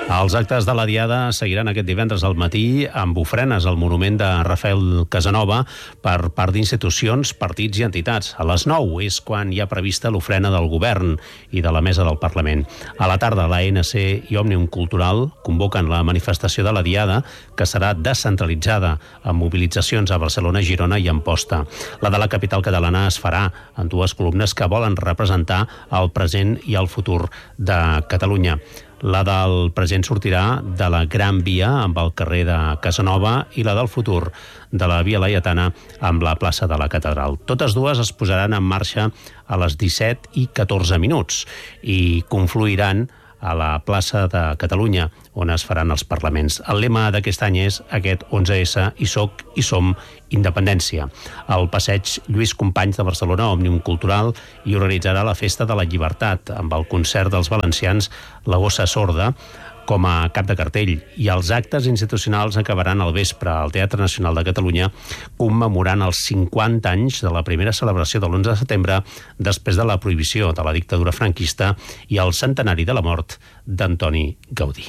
Els actes de la Diada seguiran aquest divendres al matí amb ofrenes al monument de Rafael Casanova per part d'institucions, partits i entitats. A les 9 és quan hi ha prevista l'ofrena del govern i de la mesa del Parlament. A la tarda, l'ANC i Òmnium Cultural convoquen la manifestació de la Diada, que serà descentralitzada, amb mobilitzacions a Barcelona, Girona i Amposta. La de la capital catalana es farà en dues columnes que volen representar el present i el futur de Catalunya. La del present sortirà de la Gran Via amb el carrer de Casanova i la del futur de la Via Laietana amb la plaça de la Catedral. Totes dues es posaran en marxa a les 17 i 14 minuts i confluiran a la plaça de Catalunya, on es faran els parlaments. El lema d'aquest any és aquest 11S, i soc i som independència. Al passeig Lluís Companys de Barcelona, Òmnium Cultural, hi organitzarà la Festa de la Llibertat, amb el concert dels valencians La Gossa Sorda com a cap de cartell, i els actes institucionals acabaran al vespre al Teatre Nacional de Catalunya, commemorant els 50 anys de la primera celebració de l'11 de setembre després de la prohibició de la dictadura franquista i el centenari de la mort d'Antoni Gaudí.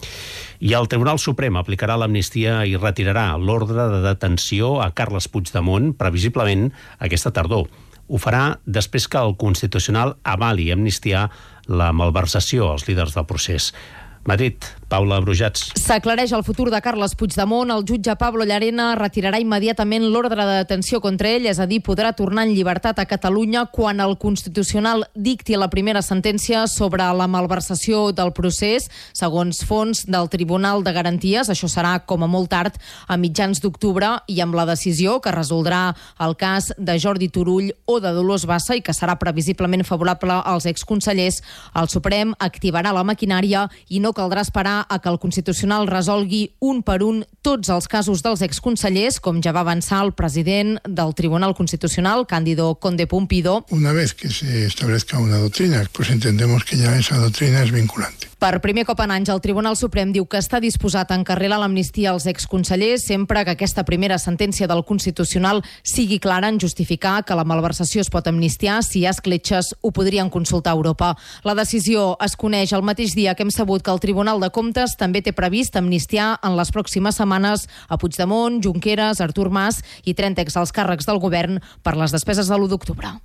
I el Tribunal Suprem aplicarà l'amnistia i retirarà l'ordre de detenció a Carles Puigdemont, previsiblement aquesta tardor. Ho farà després que el Constitucional avali amnistiar la malversació als líders del procés. Madrid, Paula Brujats. S'aclareix el futur de Carles Puigdemont. El jutge Pablo Llarena retirarà immediatament l'ordre de detenció contra ell, és a dir, podrà tornar en llibertat a Catalunya quan el Constitucional dicti la primera sentència sobre la malversació del procés, segons fons del Tribunal de Garanties. Això serà com a molt tard a mitjans d'octubre, i amb la decisió que resoldrà el cas de Jordi Turull o de Dolors Bassa i que serà previsiblement favorable als exconsellers, el Suprem activarà la maquinària i no caldrà esperar a que el Constitucional resolgui un per un tots els casos dels exconsellers, com ja va avançar el president del Tribunal Constitucional, Cándido Conde Pumpido. Una vez que se establezca una doctrina, pues entendemos que ya esa doctrina es vinculante. Per primer cop en anys, el Tribunal Suprem diu que està disposat a encarrilar l'amnistia als exconsellers sempre que aquesta primera sentència del Constitucional sigui clara en justificar que la malversació es pot amnistiar si hi ha escletxes ho podrien consultar a Europa. La decisió es coneix el mateix dia que hem sabut que el Tribunal de Comptes també té previst amnistiar en les pròximes setmanes a Puigdemont, Junqueras, Artur Mas i 30 exalts càrrecs del govern per les despeses de l'1 d'octubre.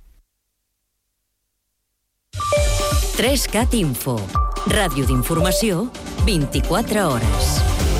3CAT Info. Ràdio d'informació 24 hores.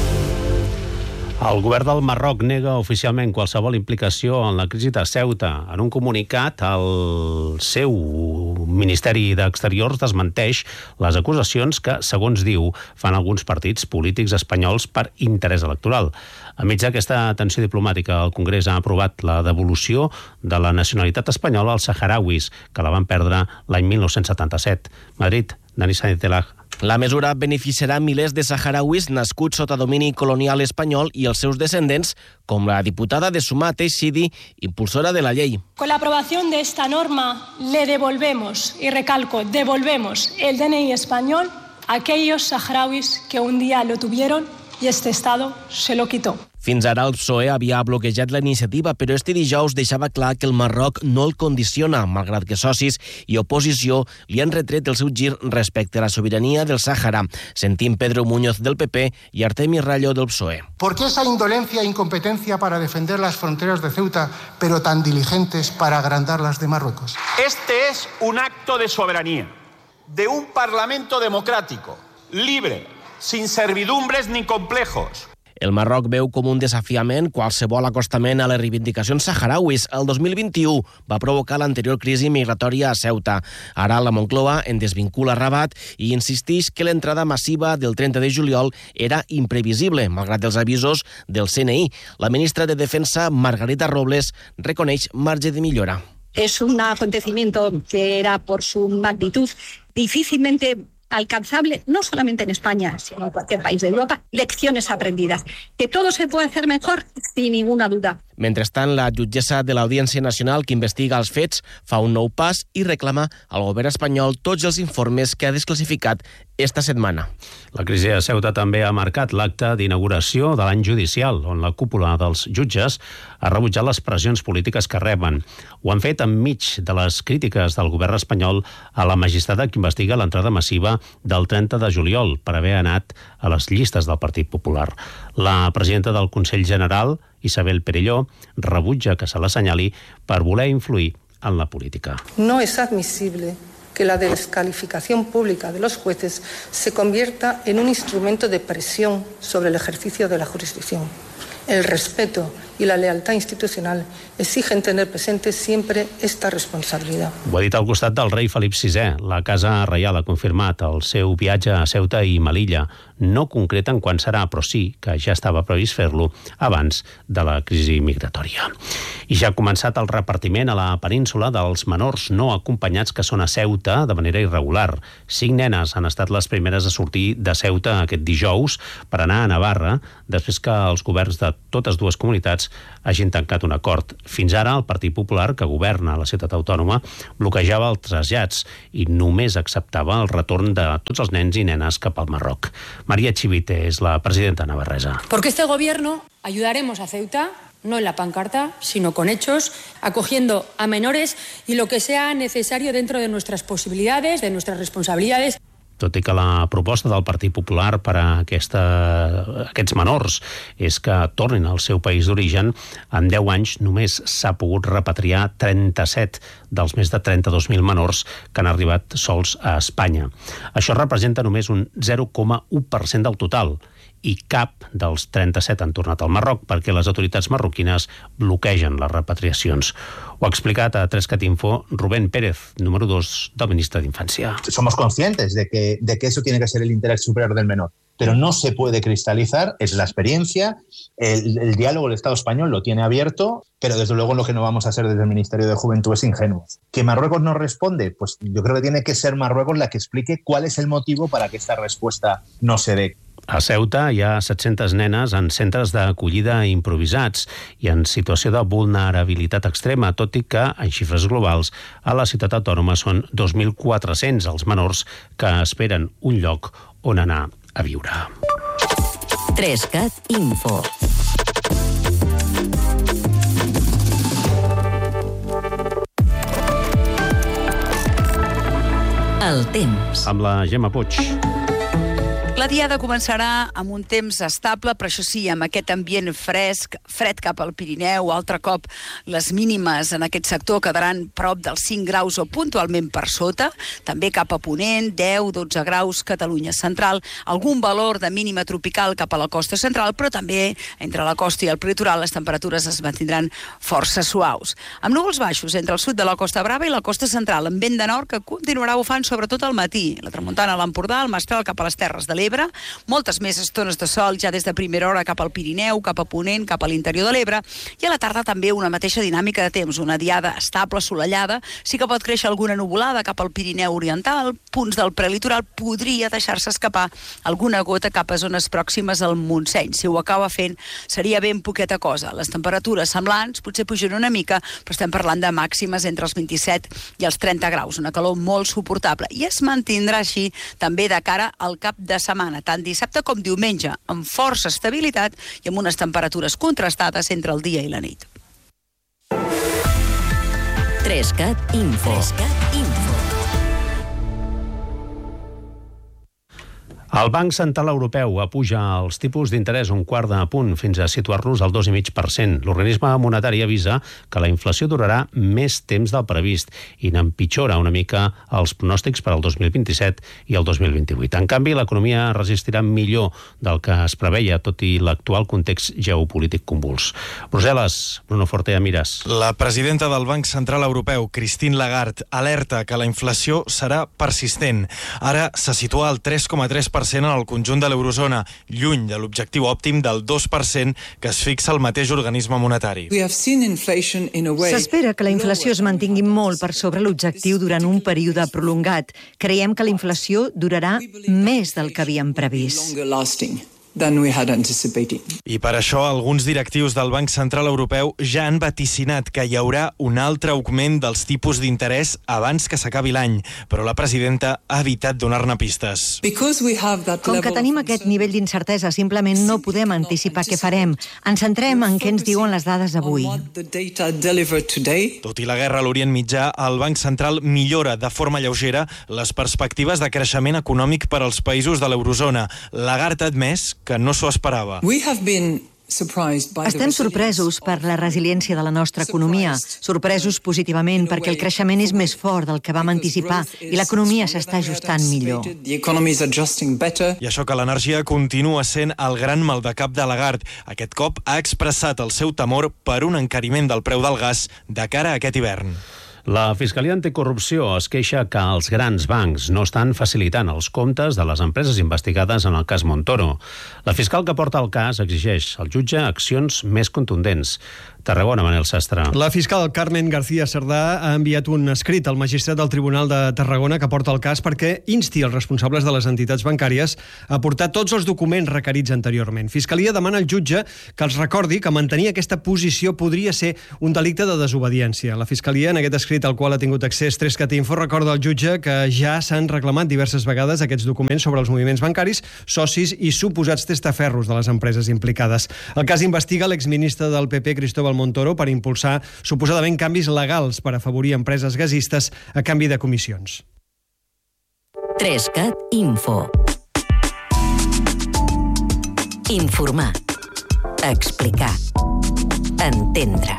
El govern del Marroc nega oficialment qualsevol implicació en la crisi de Ceuta. En un comunicat, el seu Ministeri d'Exteriors desmenteix les acusacions que, segons diu, fan alguns partits polítics espanyols per interès electoral. Enmig d'aquesta tensió diplomàtica, el Congrés ha aprovat la devolució de la nacionalitat espanyola als saharauis, que la van perdre l'any 1977. Madrid, Dani Sáenz de la... La mesura beneficiarà milers de saharauis nascuts sota domini colonial espanyol i els seus descendents, com la diputada de Summa Teixidi, impulsora de la llei. Con la aprobación de esta norma le devolvemos, y recalco, devolvemos el DNI español a aquellos saharauis que un día lo tuvieron y este Estado se lo quitó. Fins ara el PSOE havia bloquejat la iniciativa, però este dijous deixava clar que el Marroc no el condiciona, malgrat que socis i oposició li han retret el seu gir respecte a la sobirania del Sàhara. Sentim Pedro Muñoz del PP i Artemi Rallo del PSOE. ¿Por qué esa indolencia e incompetencia para defender las fronteras de Ceuta, pero tan diligentes para agrandar las de Marruecos? Este es un acto de soberanía, de un parlamento democrático, libre, sin servidumbres ni complejos. El Marroc veu com un desafiament qualsevol acostament a les reivindicacions saharauis. El 2021 va provocar l'anterior crisi migratòria a Ceuta. Ara la Moncloa en desvincula Rabat i insisteix que l'entrada massiva del 30 de juliol era imprevisible, malgrat els avisos del CNI. La ministra de Defensa, Margarita Robles, reconeix marge de millora. Es un acontecimiento que era por su magnitud difícilmente alcanzable, no solamente en España, sino en cualquier país de Europa, lecciones aprendidas. Que todo se puede hacer mejor, sin ninguna duda. Mentrestant, la jutgessa de l'Audiència Nacional que investiga els fets fa un nou pas i reclama al govern espanyol tots els informes que ha desclassificat esta setmana. La crisi a Ceuta també ha marcat l'acte d'inauguració de l'any judicial, on la cúpula dels jutges ha rebutjat les pressions polítiques que reben. Ho han fet enmig de les crítiques del govern espanyol a la magistrada que investiga l'entrada massiva del 30 de juliol per haver anat a les llistes del Partit Popular. La presidenta del Consell General, Isabel Perelló, rebutja que se l'assenyali per voler influir en la política. No es admisible que la descalificación pública de los jueces se convierta en un instrumento de presión sobre el ejercicio de la jurisdicción. El respeto y la lealtad institucional exigen tener presente siempre esta responsabilidad. Ho ha dit al costat del rei Felip VI. La Casa Reial ha confirmat el seu viatge a Ceuta i Melilla. No concreten quan serà, però sí que ja estava previst fer-lo abans de la crisi migratòria. I ja ha començat el repartiment a la península dels menors no acompanyats que són a Ceuta de manera irregular. 5 nenes han estat les primeres a sortir de Ceuta aquest dijous per anar a Navarra, després que els governs de totes dues comunitats hagin tancat un acord. Fins ara, el Partit Popular, que governa a la ciutat autònoma, bloquejava els trasllats i només acceptava el retorn de tots els nens i nenes cap al Marroc. María Chivite és la presidenta navarresa. Porque este gobierno ayudaremos a Ceuta, no en la pancarta, sino con hechos, acogiendo a menores y lo que sea necesario dentro de nuestras posibilidades, de nuestras responsabilidades. Tot i que la proposta del Partit Popular per a aquests menors és que tornin al seu país d'origen, en 10 anys només s'ha pogut repatriar 37 dels més de 32.000 menors que han arribat sols a Espanya. Això representa només un 0,1% del total, i cap dels 37 han tornat al Marroc perquè les autoritats marroquines bloquegen les repatriacions. Ho ha explicat a 3cat Info Rubén Pérez, número 2 del ministre d'Infància. Somos conscientes de que eso tiene que ser el interés superior del menor, pero no se puede cristalizar, es la experiencia, el diálogo del Estado español lo tiene abierto, pero desde luego lo que no vamos a hacer desde el Ministerio de Juventud es ingenuos. ¿Que Marruecos no responde? Pues yo creo que tiene que ser Marruecos la que explique cuál es el motivo para que esta respuesta no se dé. A Ceuta hi ha 700 nenes en centres d'acollida improvisats i en situació de vulnerabilitat extrema, tot i que, en xifres globals, a la ciutat autònoma són 2.400 els menors que esperen un lloc on anar a viure. 3cat Info. El temps. Amb la Gemma Puig. La diada començarà amb un temps estable, però això sí, amb aquest ambient fresc, fred cap al Pirineu. Altre cop, les mínimes en aquest sector quedaran prop dels 5 graus o puntualment per sota. També cap a Ponent, 10-12 graus, Catalunya central. Algun valor de mínima tropical cap a la costa central, però també entre la costa i el prelitoral les temperatures es mantindran força suaus. Amb núvols baixos entre el sud de la Costa Brava i la costa central, amb vent de nord que continuarà bufant sobretot al matí. La tramuntana a l'Empordà, el Mestral cap a les Terres de l'Ebre, moltes més estones de sol ja des de primera hora cap al Pirineu, cap a Ponent, cap a l'interior de l'Ebre, i a la tarda també una mateixa dinàmica de temps, una diada estable, assolellada, sí que pot créixer alguna nuvolada cap al Pirineu oriental, punts del prelitoral podria deixar-se escapar alguna gota cap a zones pròximes al Montseny. Si ho acaba fent, seria ben poqueta cosa. Les temperatures semblants potser pugen una mica, però estem parlant de màximes entre els 27 i els 30 graus, una calor molt suportable, i es mantindrà així també de cara al cap de setmana, tant dissabte com diumenge, amb força estabilitat i amb unes temperatures contrastades entre el dia i la nit. 3cat Info. 3cat Info. El Banc Central Europeu apuja els tipus d'interès un quart de punt fins a situar-los al 2,5%. L'organisme monetari avisa que la inflació durarà més temps del previst i n'empitjora una mica els pronòstics per al 2027 i el 2028. En canvi, l'economia resistirà millor del que es preveia, tot i l'actual context geopolític convuls. Brussel·les, Bruno Fortea Miras. La presidenta del Banc Central Europeu, Christine Lagarde, alerta que la inflació serà persistent. Ara se situa al 3,3% en el conjunt de l'eurozona, lluny de l'objectiu òptim del 2% que es fixa el mateix organisme monetari. S'espera que la inflació es mantingui molt per sobre l'objectiu durant un període prolongat. Creiem que la inflació durarà més del que havíem previst. than we had anticipated. I per això alguns directius del Banc Central Europeu ja han vaticinat que hi haurà un altre augment dels tipus d'interès abans que s'acabi l'any, però la presidenta ha evitat donar-ne pistes. Com que tenim aquest nivell d'incertesa, simplement no podem anticipar què farem. Ens centrem en què ens diuen les dades d'avui. Tot i la guerra a l'Orient Mitjà, el Banc Central millora de forma lleugera les perspectives de creixement econòmic per als països de l'eurozona. Lagarde ha admès que no s'ho esperava. Estem sorpresos per la resiliència de la nostra economia, sorpresos positivament perquè el creixement és més fort del que vam anticipar i l'economia s'està ajustant millor. I això que l'energia continua sent el gran maldecap de Lagarde. Aquest cop ha expressat el seu temor per un encariment del preu del gas de cara a aquest hivern. La Fiscalia Anticorrupció es queixa que els grans bancs no estan facilitant els comptes de les empreses investigades en el cas Montoro. La fiscal que porta el cas exigeix al jutge accions més contundents. Tarragona, Manel Sastre. La fiscal Carmen García Cerdà ha enviat un escrit al magistrat del Tribunal de Tarragona que porta el cas perquè insti els responsables de les entitats bancàries a portar tots els documents requerits anteriorment. Fiscalia demana al jutge que els recordi que mantenir aquesta posició podria ser un delicte de desobediència. La Fiscalia, en aquest escrit al qual ha tingut accés 3cat Info, recorda al jutge que ja s'han reclamat diverses vegades aquests documents sobre els moviments bancaris, socis i suposats testaferros de les empreses implicades. El cas investiga l'exministre del PP, Cristóbal Montoro, per impulsar suposadament canvis legals per afavorir empreses gasistes a canvi de comissions. 3cat Info. Informar. Explicar. Entendre.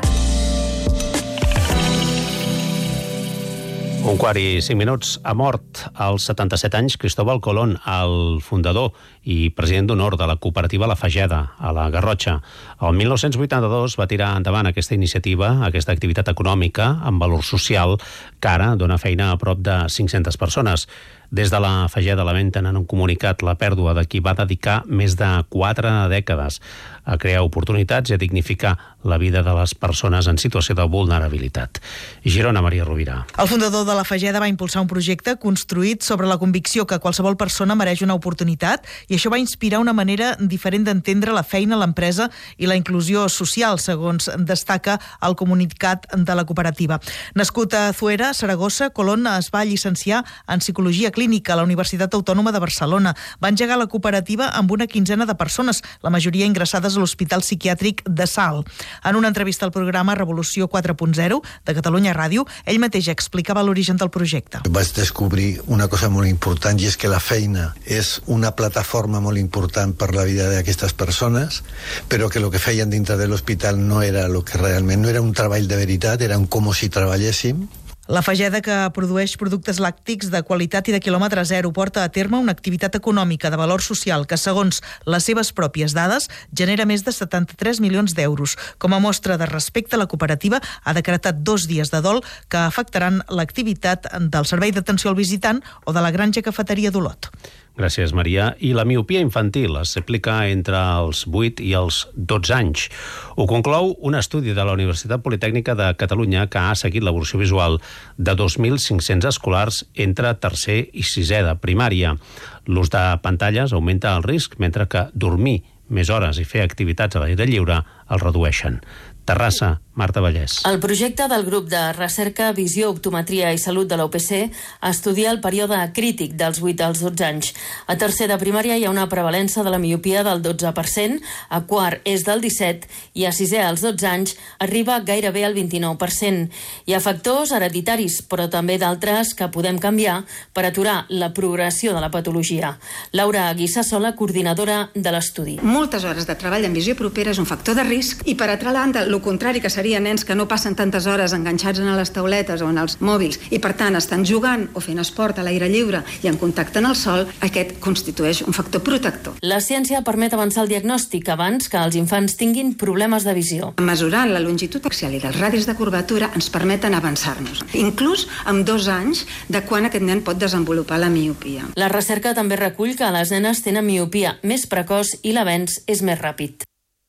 1:05. Ha mort als 77 anys Cristóbal Colón, el fundador i president d'honor de la cooperativa La Fageda, a la Garrotxa. El 1982 va tirar endavant aquesta iniciativa, aquesta activitat econòmica amb valor social, que ara dona feina a prop de 500 persones. Des de La Fageda lamenten en un comunicat la pèrdua de qui va dedicar més de 4 dècades a crear oportunitats i a dignificar la vida de les persones en situació de vulnerabilitat. Girona, Maria Rovira. El fundador de La Fageda va impulsar un projecte construït sobre la convicció que qualsevol persona mereix una oportunitat i això va inspirar una manera diferent d'entendre la feina, l'empresa i la inclusió social, segons destaca el comunicat de la cooperativa. Nascut a Zuera, Saragossa, Colón es va llicenciar en Psicologia Clínica a la Universitat Autònoma de Barcelona. Va engegar la cooperativa amb una quinzena de persones, la majoria ingressades a l'Hospital Psiquiàtric de Salt. En una entrevista al programa Revolució 4.0 de Catalunya Ràdio, ell mateix explicava l'origen del projecte. Vaig descobrir una cosa molt important i és que la feina és una plataforma molt important per la vida d'aquestes persones, però que el que feien dintre de l'hospital no era el que realment, no era un treball de veritat, era com si treballéssim. La Fageda, que produeix productes làctics de qualitat i de quilòmetre zero, porta a terme una activitat econòmica de valor social que, segons les seves pròpies dades, genera més de 73 milions d'euros. Com a mostra de respecte, la cooperativa ha decretat 2 dies de dol que afectaran l'activitat del servei d'atenció al visitant o de la granja cafeteria d'Olot. Gràcies, Maria. I la miopia infantil s'aplica entre els 8 i els 12 anys. Ho conclou un estudi de la Universitat Politècnica de Catalunya que ha seguit l'evolució visual de 2.500 escolars entre tercer i sisè de primària. L'ús de pantalles augmenta el risc, mentre que dormir més hores i fer activitats a l'aire lliure el redueixen. Terrassa, Marta Vallès. El projecte del grup de recerca Visió, Optometria i Salut de la UPC estudia el període crític dels 8 als 12 anys. A tercer de primària hi ha una prevalença de la miopia del 12%, a quart és del 17% i a sisè als 12 anys arriba gairebé al 29%. Hi ha factors hereditaris, però també d'altres que podem canviar per aturar la progressió de la patologia. Laura Guissassola, coordinadora de l'estudi. Moltes hores de treball en visió propera és un factor de risc i per altra banda, el contrari, que seria nens que no passen tantes hores enganxats a les tauletes o en els mòbils i per tant estan jugant o fent esport a l'aire lliure i en contacte amb el sol, aquest constitueix un factor protector. La ciència permet avançar el diagnòstic abans que els infants tinguin problemes de visió. Mesurant la longitud axial i dels radis de curvatura ens permeten avançar-nos, inclús amb 2 anys de quan aquest nen pot desenvolupar la miopia. La recerca també recull que les nenes tenen miopia més precoç i l'avenç és més ràpid.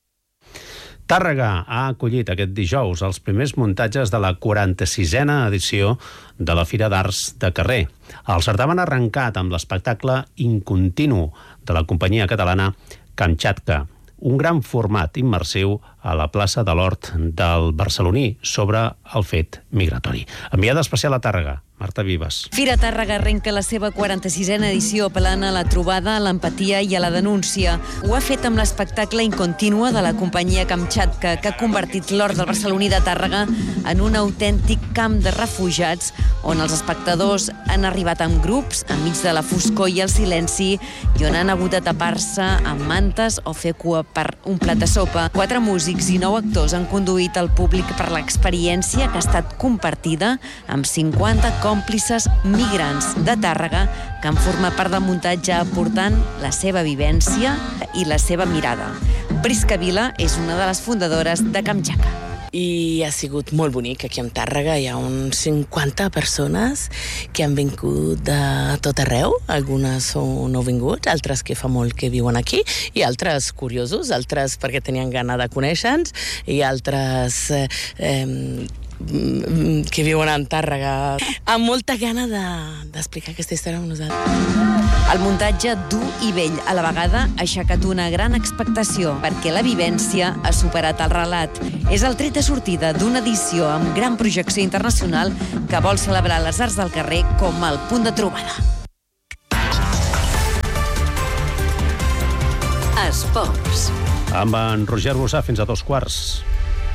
Tàrrega ha acollit aquest dijous els primers muntatges de la 46a edició de la Fira d'Arts de Carrer. El certamen ha arrencat amb l'espectacle Incontinu de la companyia catalana Kamchatka, un gran format immersiu a la plaça de l'Hort del barceloní sobre el fet migratori. Enviada especial a Tàrrega, Marta Vives. Fira Tàrrega arrenca la seva 46a edició apel·lant a la trobada, a l'empatia i a la denúncia. Ho ha fet amb l'espectacle Incontínua de la companyia Kamchatka, que ha convertit l'Hort del barceloní de Tàrrega en un autèntic camp de refugiats on els espectadors han arribat en grups, enmig de la foscor i el silenci, i on han hagut de tapar-se amb mantes o fer cua per un plat de sopa. 4 músics i 9 actors han conduït el públic per l'experiència que ha estat compartida amb 50 còmplices migrants de Tàrrega que han format part del muntatge aportant la seva vivència i la seva mirada. Prisca Vila és una de les fundadores de Kamchatka. I ha sigut molt bonic aquí a Tàrrega. Hi ha uns 50 persones que han vingut de tot arreu. Algunes són nouvinguts, altres que fa molt que viuen aquí, i altres curiosos, altres perquè tenien gana de conèixer-nos, i altres que viuen a Tàrrega amb molta gana d'explicar aquesta història amb nosaltres. El muntatge dur i vell a la vegada ha aixecat una gran expectació perquè la vivència ha superat el relat. És el tret de sortida d'una edició amb gran projecció internacional que vol celebrar les arts del carrer com el punt de trobada. Esports. Amb en Roger Bossà fins a 2:15.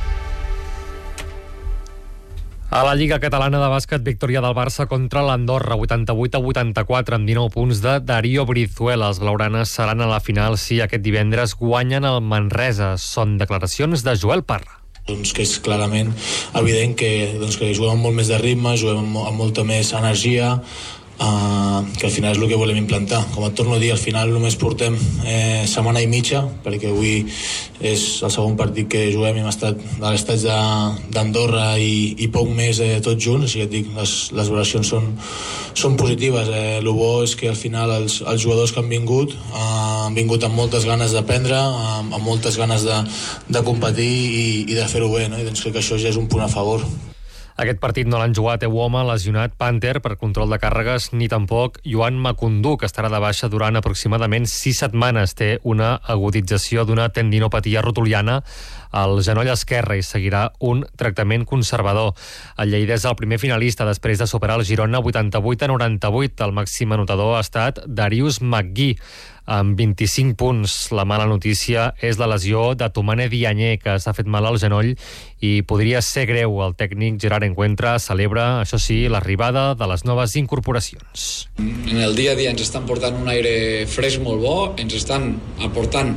A la Lliga Catalana de Bàsquet, victòria del Barça contra l'Andorra, 88-84, amb 19 punts de Darío Brizuela. Els blaugranes seran a la final si aquest divendres guanyen el Manresa. Són declaracions de Joel Parra. Doncs que és clarament evident que juguem amb molt més de ritme, juguem amb molta més energia, que al final és el que volem implantar. Com et torno a dir, al final només portem setmana i mitja, perquè avui és el segon partit que juguem i hem estat a l'estat d'Andorra i poc més tots junts, així que et dic, les valoracions són positives. El bo és que al final els jugadors que han vingut amb moltes ganes d'aprendre, amb moltes ganes de competir i de fer-ho bé, no? I doncs crec que això ja és un punt a favor. Aquest partit no l'han jugat Euoma, lesionat, Panther per control de càrregues, ni tampoc Joan Macundú, que estarà de baixa durant aproximadament 6 setmanes. Té una agudització d'una tendinopatia rotuliana al genoll esquerre i seguirà un tractament conservador. El Lleida és el primer finalista després de superar el Girona 88-98. El màxim anotador ha estat Darius McGee, amb 25 punts. La mala notícia és la lesió de Tomane Diagne, que s'ha fet mal al genoll i podria ser greu. El tècnic Gerard Encuentra celebra, això sí, l'arribada de les noves incorporacions. En el dia a dia ens estan portant un aire fresc molt bo, ens estan aportant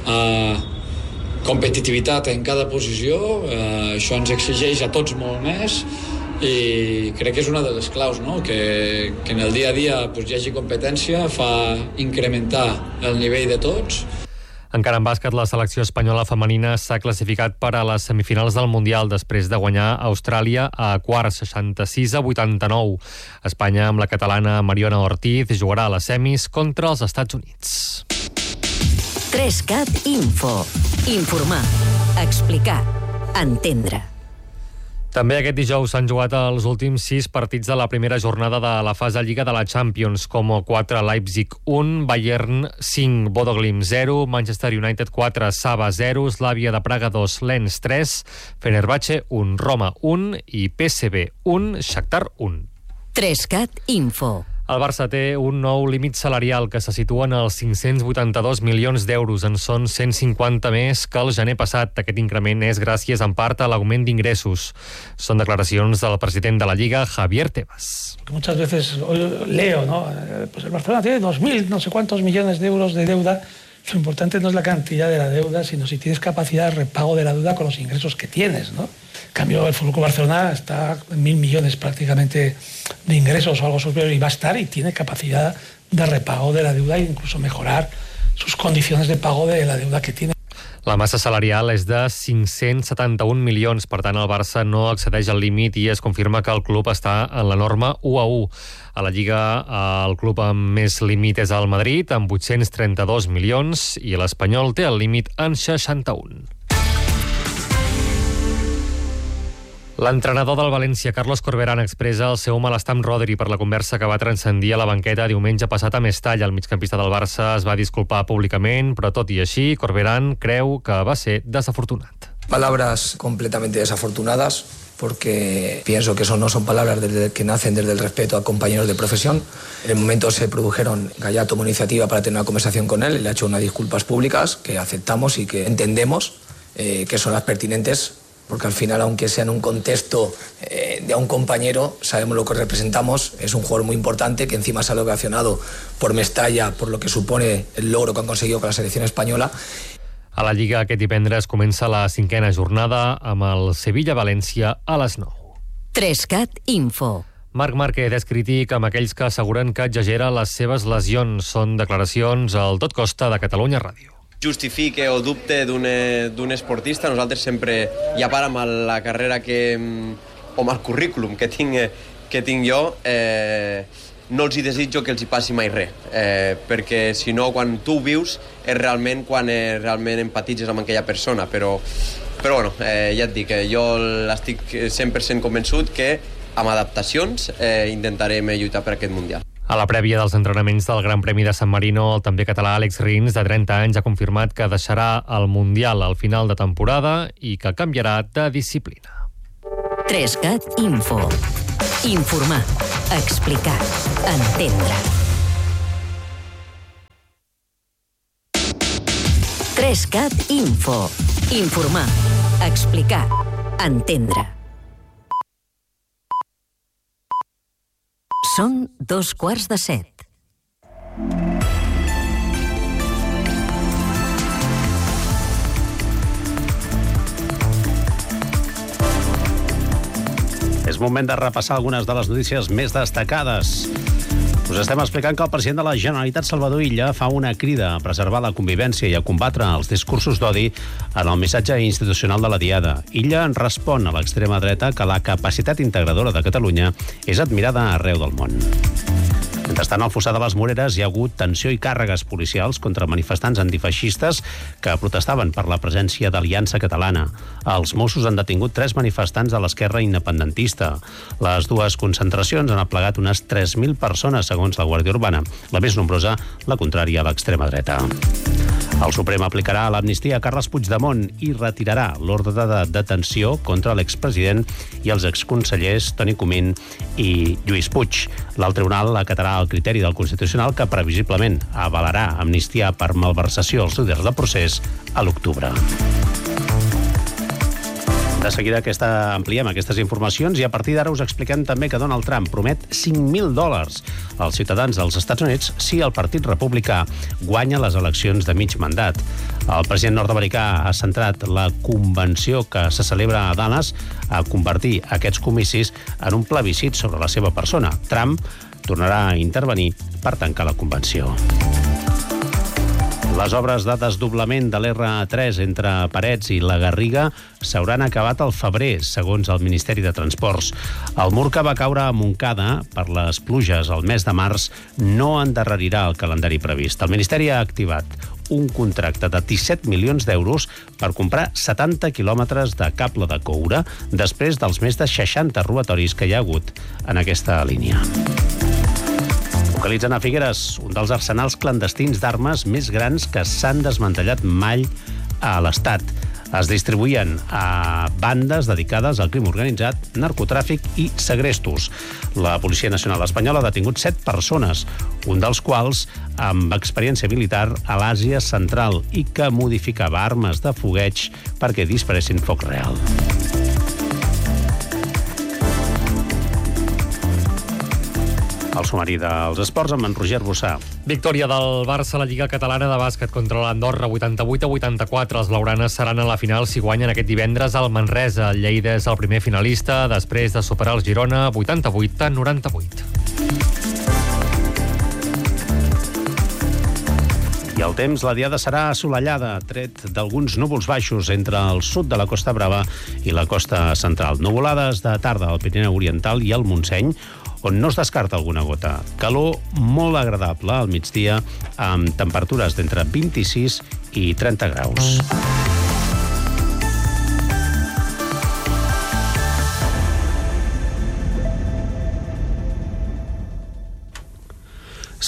competitivitat en cada posició, això ens exigeix a tots molt més, i crec que és una de les claus, no? que en el dia a dia hi hagi competència, fa incrementar el nivell de tots. Encara en bàsquet, la selecció espanyola femenina s'ha classificat per a les semifinals del Mundial després de guanyar Austràlia a quarts, 66-89. Espanya, amb la catalana Mariona Ortiz, jugarà a les semis contra els Estats Units. 3CAT Info. Informar, explicar, entendre. També aquest dijous s'han jugat els últims 6 partits de la primera jornada de la fase Lliga de la Champions, Como 4, Leipzig 1, Bayern 5, Bodo Glimt 0, Manchester United 4, Saba 0, Slavia de Praga 2, Lens 3, Fenerbahce 1, Roma 1 i PSV 1, Shakhtar 1. 3CAT Info. El Barça té un nou límit salarial que se situa en els 582 milions d'euros. En són 150 més que el gener passat. Aquest increment és gràcies en part a l'augment d'ingressos. Són declaracions del president de la Lliga, Javier Tebas. Muchas veces leo, ¿no? Pues el Barcelona tiene 2.000 no sé cuántos millones de euros de deuda. Lo importante no es la cantidad de la deuda, sino si tienes capacidad de repago de la deuda con los ingresos que tienes, ¿no? En cambio, el Fútbol Club Barcelona está en 1.000 millones prácticamente de ingresos o algo superior, y va a estar y tiene capacidad de repago de la deuda e incluso mejorar sus condiciones de pago de la deuda que tiene. La massa salarial és de 571 milions, per tant el Barça no excedeix el límit i es confirma que el club està en la norma 1-1. A la Lliga el club amb més límit és el Madrid, amb 832 milions, i l'Espanyol té el límit en 61. L'entrenador del València, Carlos Corberán, expressa el seu malestar amb Rodri per la conversa que va transcendir a la banqueta diumenge passat a Mestalla. El migcampista del Barça es va disculpar públicament, però tot i així, Corberán creu que va ser desafortunat. Palabras completamente desafortunadas, porque pienso que eso no son palabras que nacen desde el respeto a compañeros de profesión. En el momento se produjeron, Gallá tomó iniciativa para tener una conversación con él, le ha hecho unas disculpas públicas que aceptamos y que entendemos que son las pertinentes, porque al final, aunque sea en un contexto de a un compañero, sabemos lo que representamos, es un jugador muy importante que encima se ha ovacionado por Mestalla, por lo que supone el logro que han conseguido con la selección española. A la Lliga aquest divendres comença la 5a jornada amb el Sevilla-València a les 9. 3CAT Info. Marc Márquez és crític amb aquells que asseguren que exagera les seves lesions. Són declaracions al Tot Costa de Catalunya Ràdio. Justifique o dubte d'un esportista, nosaltres sempre, i a part amb la carrera o amb el currículum que tinc jo, no els hi desitjo que els hi passi mai res, perquè si no, quan tu ho vius és realment quan realment empatitzes amb aquella persona, però bueno, ja et dic, jo estic 100% convençut que amb adaptacions intentarem lluitar per aquest Mundial. A la prèvia dels entrenaments del Gran Premi de San Marino, el també català Àlex Rins, de 30 anys, ha confirmat que deixarà el Mundial al final de temporada i que canviarà de disciplina. 3CAT Info. Informar, explicar, entendre. 3CAT Info. Informar, explicar, entendre. Són 7:15. És moment de repassar algunes de les notícies més destacades. Us estem explicant que el president de la Generalitat, Salvador Illa, fa una crida a preservar la convivència i a combatre els discursos d'odi en el missatge institucional de la Diada. Illa respon a l'extrema dreta que la capacitat integradora de Catalunya és admirada arreu del món. Mentrestant, al fossar de les Moreres hi ha hagut tensió i càrregues policials contra manifestants antifeixistes que protestaven per la presència d'Aliança Catalana. Els Mossos han detingut 3 manifestants de l'esquerra independentista. Les dues concentracions han aplegat unes 3.000 persones, segons la Guàrdia Urbana, la més nombrosa, la contrària a l'extrema dreta. El Suprem aplicarà l'amnistia a Carles Puigdemont i retirarà l'ordre de detenció contra l'expresident i els exconsellers Toni Comín i Lluís Puig. L'alt tribunal acatarà el criteri del Constitucional que previsiblement avalarà amnistia per malversació als líders del procés a l'octubre. De seguida ampliem aquestes informacions i a partir d'ara us expliquem també que Donald Trump promet $5.000 als ciutadans dels Estats Units si el Partit Republicà guanya les eleccions de mig mandat. El president nord-americà ha centrat la convenció que se celebra a Dallas a convertir aquests comicis en un plebiscit sobre la seva persona. Trump tornarà a intervenir per tancar la convenció. Les obres de desdoblament de l'R3 entre Parets i la Garriga s'hauran acabat al febrer, segons el Ministeri de Transports. El mur que va caure a Montcada per les pluges al mes de març no endarrerirà el calendari previst. El Ministeri ha activat un contracte de 17 milions d'euros per comprar 70 quilòmetres de cable de coure després dels més de 60 robatoris que hi ha hagut en aquesta línia. Localitzen a Figueres un dels arsenals clandestins d'armes més grans que s'han desmantellat mai a l'Estat. Es distribuïen a bandes dedicades al crim organitzat, narcotràfic i segrestos. La Policia Nacional Espanyola ha detingut 7 persones, un dels quals amb experiència militar a l'Àsia Central i que modificava armes de fogueig perquè disparessin foc real. El sumari dels esports amb en Roger Bossà. Victòria del Barça a la Lliga Catalana de Bàsquet contra l'Andorra, 88-84. Els blaugranes seran a la final si guanyen aquest divendres al Manresa. El Lleida és el primer finalista després de superar el Girona 88-98. I el temps, la diada serà assolellada, tret d'alguns núvols baixos entre el sud de la Costa Brava i la costa central. Nuvolades de tarda al Pirineu Oriental i al Montseny, on no es descarta alguna gota. Calor molt agradable al migdia, amb temperatures d'entre 26 i 30 graus.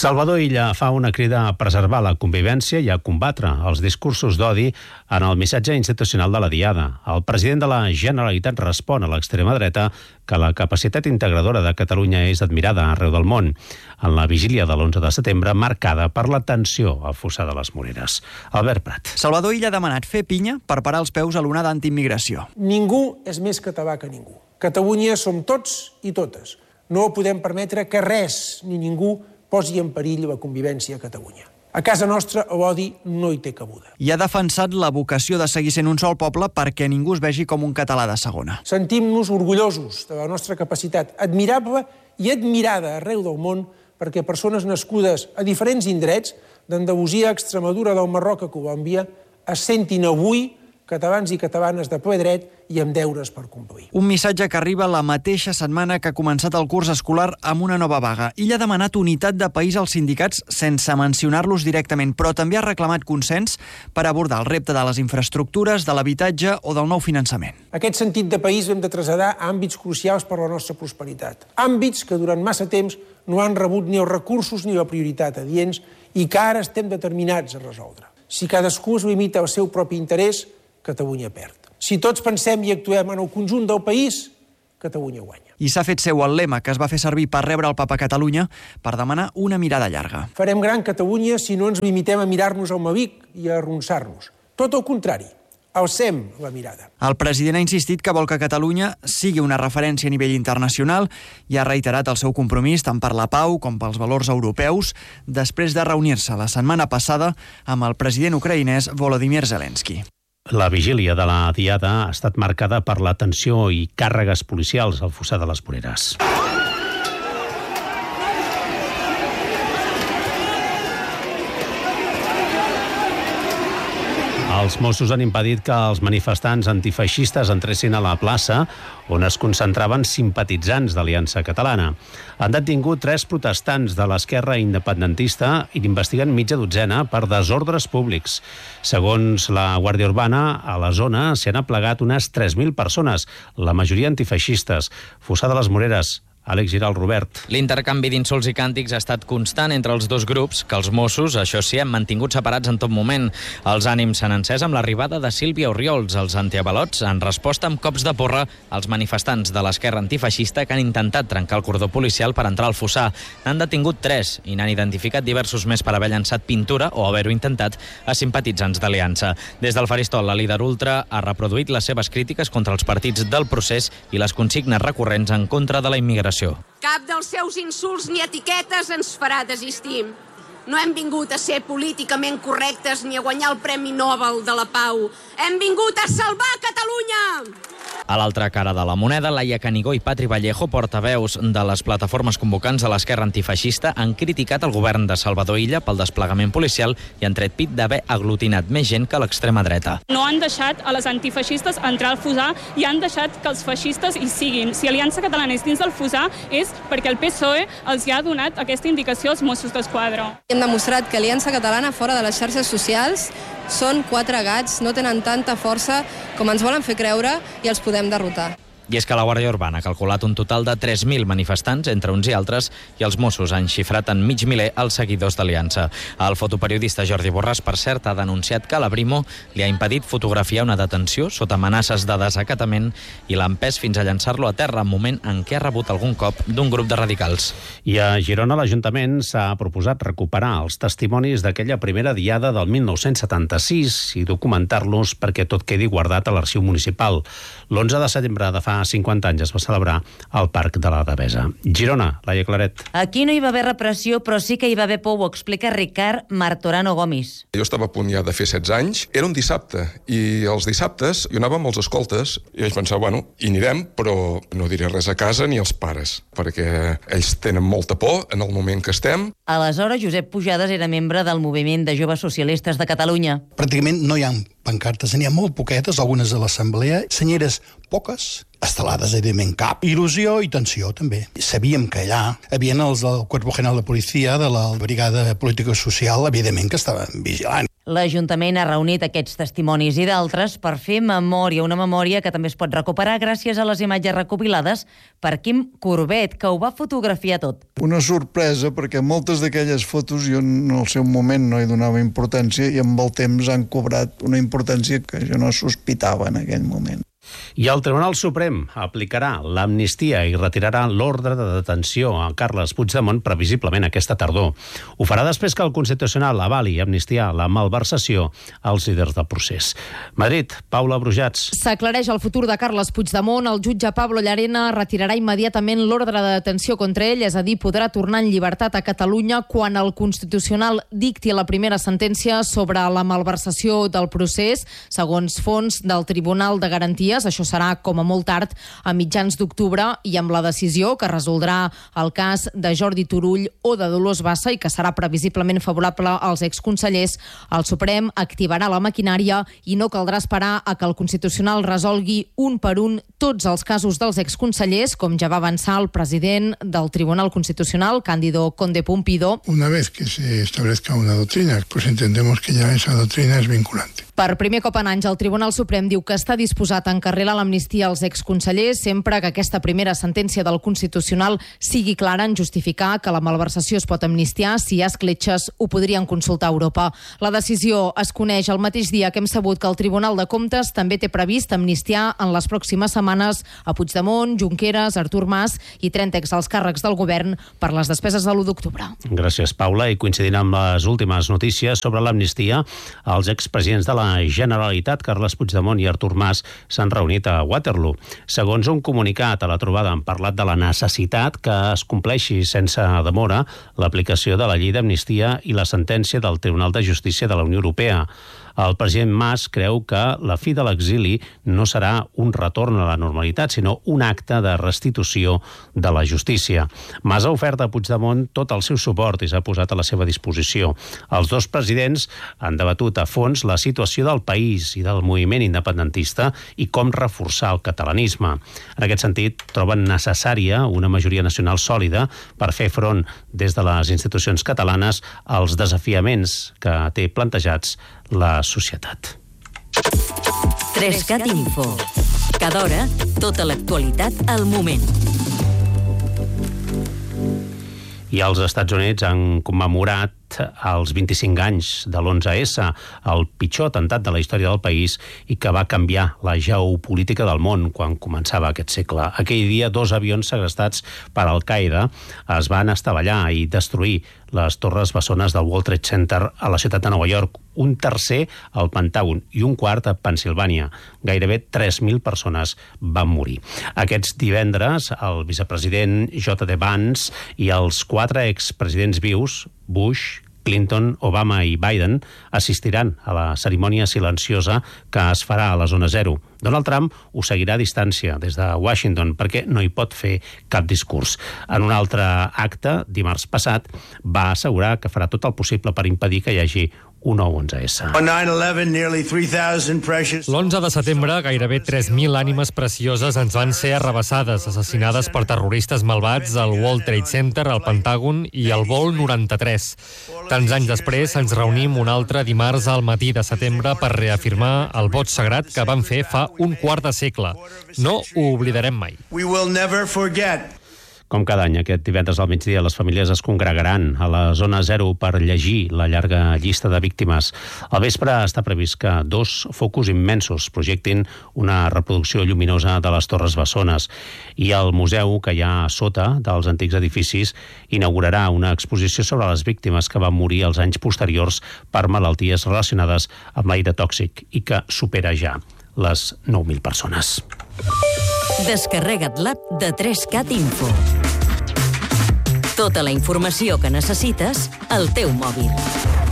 Salvador Illa fa una crida a preservar la convivència i a combatre els discursos d'odi en el missatge institucional de la Diada. El president de la Generalitat respon a l'extrema dreta que la capacitat integradora de Catalunya és admirada arreu del món, en la vigília de l'11 de setembre marcada per la tensió al Fossar de les Moreres. Albert Prat. Salvador Illa ha demanat fer pinya per parar els peus a l'onada antiimmigració. Ningú és més català que ningú. Catalunya som tots i totes. No podem permetre que res ni ningú posi en perill la convivència a Catalunya. A casa nostra l'odi no hi té cabuda. I ha defensat la vocació de seguir sent un sol poble perquè ningú es vegi com un català de segona. Sentim-nos orgullosos de la nostra capacitat admirable i admirada arreu del món perquè persones nascudes a diferents indrets, d'Andalusia a Extremadura, del Marroc a Colòmbia, es sentin avui catalans i catalanes de ple dret i amb deures per complir. Un missatge que arriba la mateixa setmana que ha començat el curs escolar amb una nova vaga. Illa ha demanat unitat de país als sindicats sense mencionar-los directament, però també ha reclamat consens per abordar el repte de les infraestructures, de l'habitatge o del nou finançament. Aquest sentit de país hem de traslladar a àmbits crucials per a la nostra prosperitat. Àmbits que durant massa temps no han rebut ni els recursos ni la prioritat adients i que ara estem determinats a resoldre. Si cadascú es limita al seu propi interès, Catalunya perd. Si tots pensem i actuem en el conjunt del país, Catalunya guanya. I s'ha fet seu el lema que es va fer servir per rebre el Papa a Catalunya per demanar una mirada llarga. Farem gran Catalunya si no ens limitem a mirar-nos al Mavic i a arronsar-nos. Tot el contrari, alcem la mirada. El president ha insistit que vol que Catalunya sigui una referència a nivell internacional i ha reiterat el seu compromís tant per la pau com pels valors europeus després de reunir-se la setmana passada amb el president ucraïnès Volodymyr Zelensky. La vigília de la Diada ha estat marcada per la tensió i càrregues policials al Fossar de les Moreres. Els Mossos han impedit que els manifestants antifeixistes entressin a la plaça on es concentraven simpatitzants d'Aliança Catalana. Han detingut 3 protestants de l'esquerra independentista i n'investiguen mitja dotzena per desordres públics. Segons la Guàrdia Urbana, a la zona s'hi han aplegat unes 3.000 persones, la majoria antifeixistes. Fossar de les Moreres, Àlex Giral, Robert. L'intercanvi d'insults i càntics ha estat constant entre els dos grups, que els Mossos, això sí, han mantingut separats en tot moment. Els ànims s'han encès amb l'arribada de Sílvia Orriols. Els antiavalots han respost amb cops de porra als manifestants de l'esquerra antifeixista que han intentat trencar el cordó policial per entrar al Fossar. N'han detingut 3 i n'han identificat diversos més per haver llançat pintura o haver-ho intentat a simpatitzants d'Aliança. Des del faristol, la líder ultra ha reproduït les seves crítiques contra els partits del procés i les consignes recurrents en contra de la immigració. Cap dels seus insults ni etiquetes ens farà desistir. No hem vingut a ser políticament correctes ni a guanyar el Premi Nobel de la Pau. Hem vingut a salvar Catalunya! A l'altra cara de la moneda, Laia Canigó i Patri Vallejo, portaveus de les plataformes convocants de l'esquerra antifeixista, han criticat el govern de Salvador Illa pel desplegament policial i han tret pit d'haver aglutinat més gent que l'extrema dreta. No han deixat a les antifeixistes entrar al Fossar i han deixat que els feixistes hi siguin. Si Aliança Catalana és dins del Fossar és perquè el PSOE els hi ha donat aquesta indicació als Mossos d'Esquadra. Hem demostrat que Aliança Catalana, fora de les xarxes socials, són 4 gats, no tenen tanta força com ens volen fer creure i els podem derrotar. I és que la Guàrdia Urbana ha calculat un total de 3.000 manifestants, entre uns i altres, i els Mossos han xifrat en mig miler els seguidors d'Aliança. El fotoperiodista Jordi Borràs, per cert, ha denunciat que la Brimo li ha impedit fotografiar una detenció sota amenaces de desacatament i l'ha empès fins a llançar-lo a terra, en moment en què ha rebut algun cop d'un grup de radicals. I a Girona l'Ajuntament s'ha proposat recuperar els testimonis d'aquella primera diada del 1976 i documentar-los perquè tot quedi guardat a l'arxiu municipal. L'11 de setembre de fa 50 anys es va celebrar al Parc de la Devesa. Girona, Laia Claret. Aquí no hi va haver repressió, però sí que hi va haver por, ho explica Ricard Martorano Gomis. Jo estava a punt ja de fer 16 anys, era un dissabte, i els dissabtes hi anàvem els escoltes, i vaig pensar, bueno, hi anirem, però no diré res a casa ni als pares, perquè ells tenen molta por en el moment que estem. Aleshores, Josep Pujades era membre del Moviment de Joves Socialistes de Catalunya. Pràcticament no hi ha pancartes, n'hi ha molt poquetes, algunes a l'assemblea, senyeres poques, estelades evidentment cap, il·lusió i tensió també. Sabíem que allà havien els del Cuerpo General de Policia, de la Brigada Política Social, evidentment que estaven vigilant. L'Ajuntament ha reunit aquests testimonis i d'altres per fer memòria, una memòria que també es pot recuperar gràcies a les imatges recopilades per Quim Corbet, que ho va fotografiar tot. Una sorpresa, perquè moltes d'aquelles fotos jo en el seu moment no hi donava importància i amb el temps han cobrat una importància que jo no sospitava en aquell moment. I el Tribunal Suprem aplicarà l'amnistia i retirarà l'ordre de detenció a Carles Puigdemont previsiblement aquesta tardor. Ho farà després que el Constitucional avali amnistiar la malversació als líders del procés. Madrid, Paula Brujats. S'aclareix el futur de Carles Puigdemont. El jutge Pablo Llarena retirarà immediatament l'ordre de detenció contra ell, és a dir, podrà tornar en llibertat a Catalunya quan el Constitucional dicti la primera sentència sobre la malversació del procés, segons fons del Tribunal de Garanties. Això serà com a molt tard a mitjans d'octubre i amb la decisió que resoldrà el cas de Jordi Turull o de Dolors Bassa i que serà previsiblement favorable als exconsellers, el Suprem activarà la maquinària i no caldrà esperar a que el Constitucional resolgui un per un tots els casos dels exconsellers, com ja va avançar el president del Tribunal Constitucional, Cándido Conde Pumpido. Una vez que se establezca una doctrina, pues entendemos que ya esa doctrina es vinculante. Per primer cop en anys, el Tribunal Suprem diu que està disposat a encarrilar l'amnistia als exconsellers sempre que aquesta primera sentència del Constitucional sigui clara en justificar que la malversació es pot amnistiar si hi ha escletxes ho podrien consultar a Europa. La decisió es coneix el mateix dia que hem sabut que el Tribunal de Comptes també té previst amnistiar en les pròximes setmanes a Puigdemont, Junqueras, Artur Mas i 30 exalts càrrecs del govern per les despeses de l'1 d'octubre. Gràcies, Paula. I coincidint amb les últimes notícies sobre l'amnistia, els expresidents de la Generalitat, Carles Puigdemont i Artur Mas, s'han reunit a Waterloo. Segons un comunicat a la trobada han parlat de la necessitat que es compleixi sense demora l'aplicació de la llei d'amnistia i la sentència del Tribunal de Justícia de la Unió Europea. El president Mas creu que la fi de l'exili no serà un retorn a la normalitat, sinó un acte de restitució de la justícia. Mas ha ofert a Puigdemont tot el seu suport i s'ha posat a la seva disposició. Els dos presidents han debatut a fons la situació del país i del moviment independentista i com reforçar el catalanisme. En aquest sentit, troben necessària una majoria nacional sòlida per fer front des de les institucions catalanes als desafiaments que té plantejats la societat. 3CAT Info. Cada hora, tota l'actualitat al moment. I els Estats Units han commemorat els 25 anys de l'11S, el pitjor atemptat de la història del país i que va canviar la geopolítica del món quan començava aquest segle. Aquell dia, 2 avions segrestats per Al-Qaeda es van estavellar i destruir les torres bessones del World Trade Center a la ciutat de Nova York, un tercer al Pentàgon i un quart a Pennsilvània. Gairebé 3.000 persones van morir. Aquests divendres, el vicepresident J.D. Vance i els 4 expresidents vius, Bush, Clinton, Obama i Biden, assistiran a la cerimònia silenciosa que es farà a la zona zero. Donald Trump ho seguirà a distància des de Washington perquè no hi pot fer cap discurs. En un altre acte, dimarts passat, va assegurar que farà tot el possible per impedir que hi hagi un nou 11S. L'11 de setembre, gairebé 3.000 ànimes precioses ens van ser arrabassades, assassinades per terroristes malvats al World Trade Center, al Pentàgon i al vol 93. Tants anys després ens reunim un altre dimarts al matí de setembre per reafirmar el vot sagrat que vam fer fa un quart de segle. No ho oblidarem mai. Com cada any, aquest divendres al migdia, les famílies es congregaran a la zona zero per llegir la llarga llista de víctimes. Al vespre està previst que 2 focus immensos projectin una reproducció lluminosa de les torres bessones i el museu que hi ha a sota dels antics edificis inaugurarà una exposició sobre les víctimes que van morir els anys posteriors per malalties relacionades amb l'aire tòxic i que supera ja les 9.000 persones. Descarrega't l'app de 3CAT Info. Tota la informació que necessites al teu mòbil.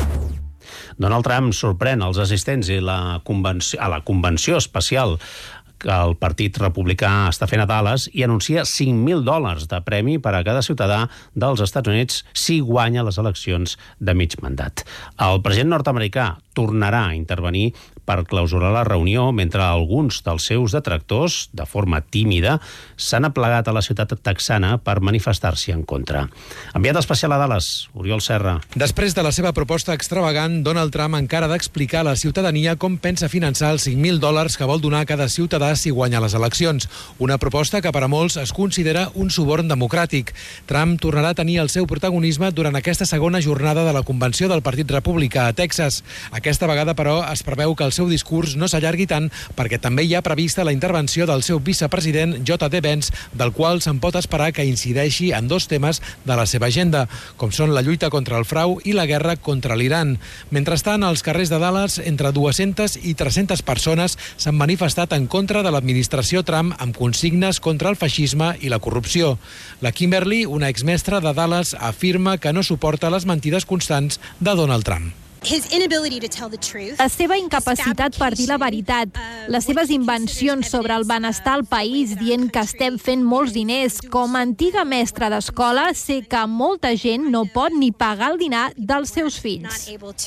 Donald Trump sorprèn els assistents a la convenció especial que el Partit Republicà està fent a Dallas i anuncia $5.000 de premi per a cada ciutadà dels Estats Units si guanya les eleccions de mig mandat. El president nord-americà tornarà a intervenir per clausurar la reunió mentre alguns dels seus detractors, de forma tímida, s'han aplegat a la ciutat texana per manifestar-s'hi en contra. Enviat especial a Dallas, Oriol Serra. Després de la seva proposta extravagant, Donald Trump encara ha d'explicar a la ciutadania com pensa finançar els $5.000 que vol donar a cada ciutadà si guanya les eleccions. Una proposta que per a molts es considera un suborn democràtic. Trump tornarà a tenir el seu protagonisme durant aquesta segona jornada de la convenció del Partit Republicà a Texas. Aquesta vegada, però, es preveu que el seu discurs no s'allargui tant perquè també hi ha prevista la intervenció del seu vicepresident J.D. Vance, del qual se'n pot esperar que incideixi en dos temes de la seva agenda, com són la lluita contra el frau i la guerra contra l'Iran. Mentrestant, als carrers de Dallas, entre 200 i 300 persones s'han manifestat en contra de l'administració Trump amb consignes contra el feixisme i la corrupció. La Kimberly, una exmestra de Dallas, afirma que no suporta les mentides constants de Donald Trump. La seva incapacitat per dir la veritat, les seves invencions sobre el benestar al país dient que estem fent molts diners. Com a antiga mestra d'escola, sé que molta gent no pot ni pagar el dinar dels seus fills.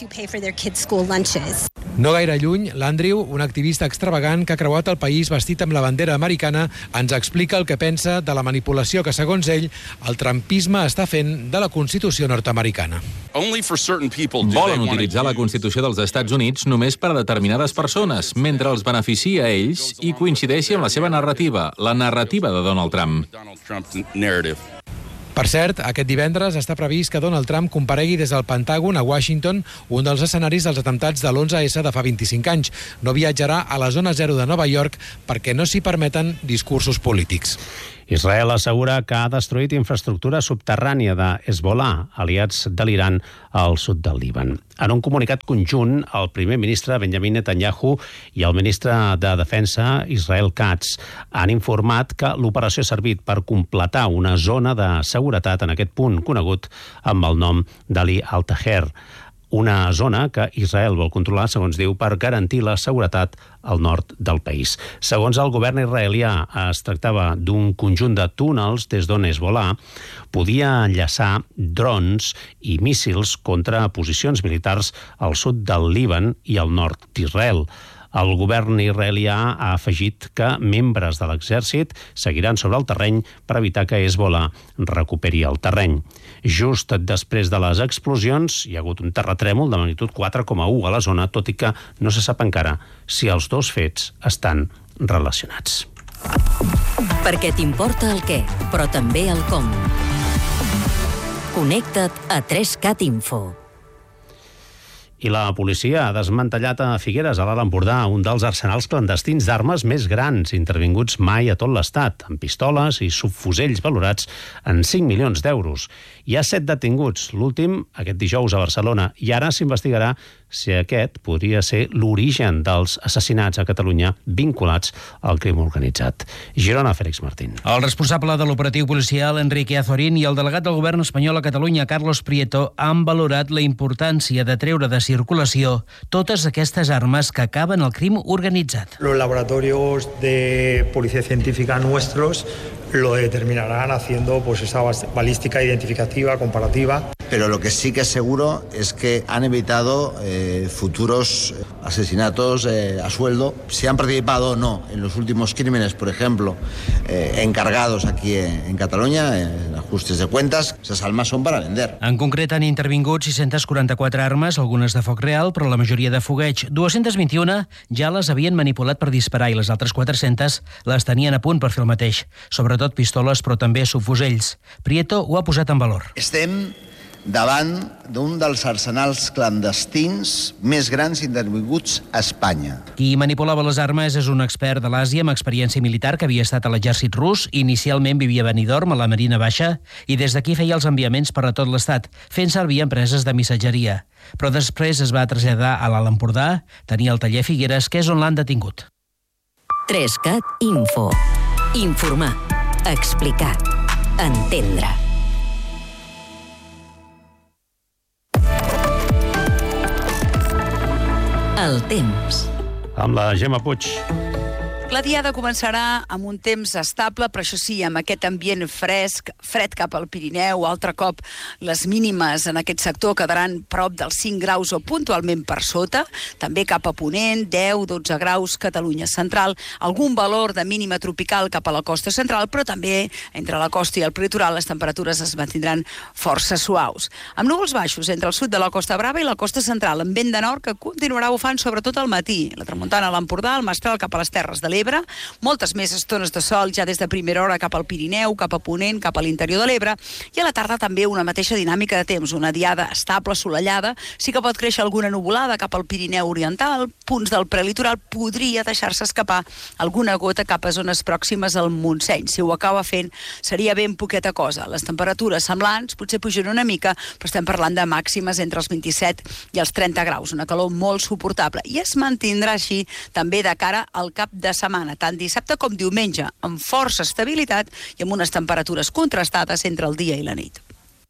No gaire lluny, l'Andrew, un activista extravagant que ha creuat el país vestit amb la bandera americana, ens explica el que pensa de la manipulació que, segons ell, el trumpisme està fent de la Constitució nord-americana. Volen utilitzar la Constitució dels Estats Units només per a determinades persones, mentre els beneficia a ells i coincideixi amb la seva narrativa, la narrativa de Donald Trump. Per cert, aquest divendres està previst que Donald Trump comparegui des del Pentàgon a Washington, un dels escenaris dels atemptats de l'11S de fa 25 anys. No viatjarà a la zona 0 de Nova York perquè no s'hi permeten discursos polítics. Israel assegura que ha destruït infraestructura subterrània de Hezbollah, aliats de l'Iran al sud del Líban. En un comunicat conjunt, el primer ministre Benjamin Netanyahu i el ministre de Defensa Israel Katz han informat que l'operació ha servit per completar una zona de seguretat en aquest punt conegut amb el nom d'Ali Al-Taher, una zona que Israel vol controlar, segons diu, per garantir la seguretat al nord del país. Segons el govern israelià, es tractava d'un conjunt de túnels des d'on Hezbollah podia enllaçar drons i míssils contra posicions militars al sud del Líban i al nord d'Israel. El govern israelià ha afegit que membres de l'exèrcit seguiran sobre el terreny per evitar que Hezbollah recuperi el terreny. Just després de les explosions hi ha hagut un terratrèmol de magnitud 4,1 a la zona, tot i que no se sap encara si els dos fets estan relacionats. Perquè t'importa el què, però també el com. Connecta't a 3CAT Info. I la policia ha desmantellat a Figueres, a l'Alt Empordà, un dels arsenals clandestins d'armes més grans intervinguts mai a tot l'Estat, amb pistoles i subfusells valorats en 5 milions d'euros. Hi ha 7 detinguts, l'últim aquest dijous a Barcelona, i ara s'investigarà si aquest podria ser l'origen dels assassinats a Catalunya vinculats al crim organitzat. Girona, Félix Martín. El responsable de l'operatiu policial, Enrique Azorín, i el delegat del govern espanyol a Catalunya, Carlos Prieto, han valorat la importància de treure de circulació totes aquestes armes que acaben al crim organitzat. Los laboratorios de policía científica nuestros lo determinarán haciendo pues esa balística identificativa, comparativa. Pero lo que sí que es seguro es que han evitado futuros asesinatos a sueldo. Si han participado o no en los últimos crímenes, por ejemplo, encargados aquí en Cataluña, en ajustes de cuentas, esas armas son para vender. En concret han intervingut 644 armes, algunes de foc real, però la majoria de fogueig. 221 ja les havien manipulat per disparar i les altres 400 les tenien a punt per fer el mateix. Sobretot pistoles, però també subfusells. Prieto ho ha posat en valor. Estem davant d'un dels arsenals clandestins més grans intervinguts a Espanya. Qui manipulava les armes és un expert de l'Àsia amb experiència militar que havia estat a l'exèrcit rus, inicialment vivia a Benidorm, a la Marina Baixa, i des d'aquí feia els enviaments per a tot l'Estat, fent servir empreses de missatgeria. Però després es va traslladar a l'Alt Empordà, tenia el taller Figueres, que és on l'han detingut. 3CAT Info. Informar. Explicar. Entendre. El temps. Amb la Gemma Puig. La diada començarà amb un temps estable, però això sí, amb aquest ambient fresc, fred cap al Pirineu. Altre cop les mínimes en aquest sector quedaran prop dels 5 graus o puntualment per sota. També cap a Ponent, 10-12 graus, Catalunya central. Algun valor de mínima tropical cap a la costa central, però també entre la costa i el prelitoral les temperatures es mantindran força suaus. Amb núvols baixos entre el sud de la Costa Brava i la costa central, amb vent de nord que continuarà bufant sobretot al matí. La tramuntana a l'Empordà, el mestral cap a les Terres de l'Ebre, moltes més estones de sol ja des de primera hora cap al Pirineu, cap a Ponent, cap a l'interior de l'Ebre, i a la tarda també una mateixa dinàmica de temps, una diada estable, assolellada. Sí que pot créixer alguna nuvolada cap al Pirineu oriental, punts del prelitoral podria deixar-se escapar alguna gota cap a zones pròximes al Montseny. Si ho acaba fent, seria ben poqueta cosa. Les temperatures semblants potser pugen una mica, però estem parlant de màximes entre els 27 i els 30 graus, una calor molt suportable, i es mantindrà així també de cara al cap de setmana, tant dissabte com diumenge, amb força estabilitat i amb unes temperatures contrastades entre el dia i la nit.